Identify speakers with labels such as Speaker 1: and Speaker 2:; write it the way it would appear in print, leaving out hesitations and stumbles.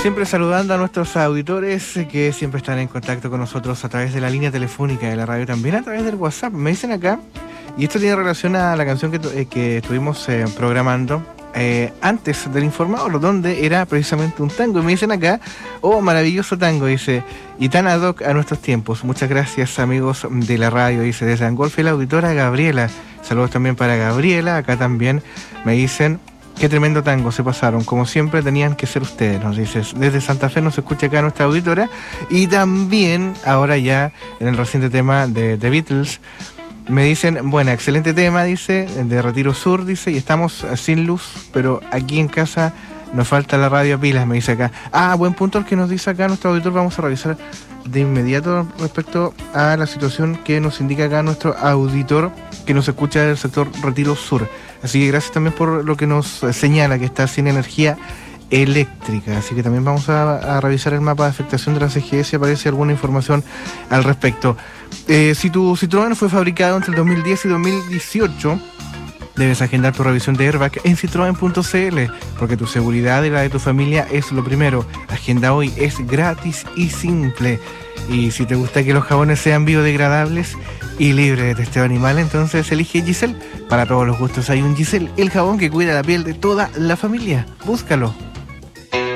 Speaker 1: siempre saludando a nuestros auditores que siempre están en contacto con nosotros a través de la línea telefónica de la radio, también a través del WhatsApp. Me dicen acá, y esto tiene relación a la canción que estuvimos programando antes del informador, donde era precisamente un tango. Y me dicen acá, oh, maravilloso tango, dice, y tan ad hoc a nuestros tiempos. Muchas gracias, amigos de la radio, dice, desde Angolfe, la auditora Gabriela. Saludos también para Gabriela. Acá también me dicen, qué tremendo tango se pasaron, como siempre tenían que ser ustedes, nos dices. Desde Santa Fe nos escucha acá nuestra auditora. Y también, ahora ya, en el reciente tema de The Beatles, me dicen, bueno, excelente tema, dice, de Retiro Sur, dice, y estamos sin luz, pero aquí en casa nos falta la radio a pilas, me dice acá. Ah, buen punto el que nos dice acá nuestro auditor. Vamos a revisar de inmediato respecto a la situación que nos indica acá nuestro auditor que nos escucha del sector Retiro Sur. Así que gracias también por lo que nos señala que está sin energía eléctrica. Así que también vamos a revisar el mapa de afectación de la CGE si aparece alguna información al respecto. Si tu Citroën fue fabricado entre el 2010 y 2018, debes agendar tu revisión de airbag en citroen.cl, porque tu seguridad y la de tu familia es lo primero. Agenda hoy, es gratis y simple. Y si te gusta que los jabones sean biodegradables y libres de testeo animal, entonces elige Giselle. Para todos los gustos hay un Giselle, el jabón que cuida la piel de toda la familia. Búscalo.